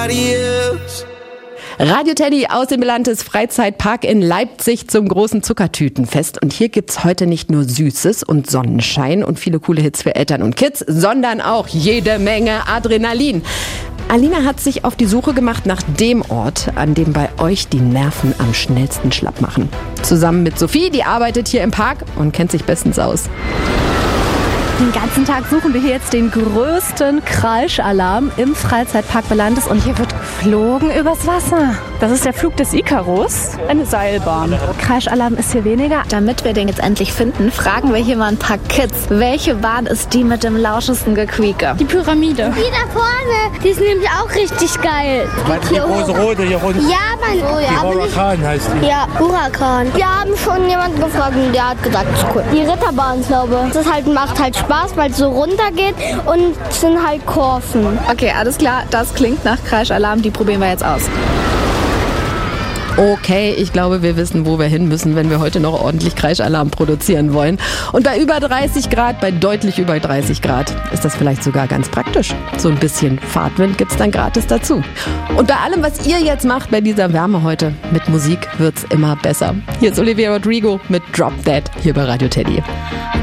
Radio Teddy aus dem Belantes Freizeitpark in Leipzig zum großen Zuckertütenfest. Und hier gibt's heute nicht nur Süßes und Sonnenschein und viele coole Hits für Eltern und Kids, sondern auch jede Menge Adrenalin. Alina hat sich auf die Suche gemacht nach dem Ort, an dem bei euch die Nerven am schnellsten schlapp machen. Zusammen mit Sophie, die arbeitet hier im Park und kennt sich bestens aus. Den ganzen Tag suchen wir hier jetzt den größten Kreischalarm im Freizeitpark Belantes und hier wird geflogen übers Wasser. Das ist der Flug des Ikarus, eine Seilbahn. Kreischalarm ist hier weniger. Damit wir den jetzt endlich finden, fragen wir hier mal ein paar Kids. Welche Bahn ist die mit dem lauschesten Gequieke? Die Pyramide. Die da vorne, die ist nämlich auch richtig geil. Die große rote hier unten? Ja, die Huracan heißt die. Ja, Huracan. Wir haben schon jemanden gefragt und der hat gesagt, das ist cool. Die Ritterbahn, glaube ich. Das macht halt Spaß, weil es so runter geht und es sind halt Kurven. Okay, alles klar, das klingt nach Kreischalarm, die probieren wir jetzt aus. Okay, ich glaube, wir wissen, wo wir hin müssen, wenn wir heute noch ordentlich Kreischalarm produzieren wollen. Und bei über 30 Grad, bei deutlich über 30 Grad, ist das vielleicht sogar ganz praktisch. So ein bisschen Fahrtwind gibt's dann gratis dazu. Und bei allem, was ihr jetzt macht bei dieser Wärme heute, mit Musik wird's immer besser. Hier ist Olivia Rodrigo mit Drop Dead hier bei Radio Teddy.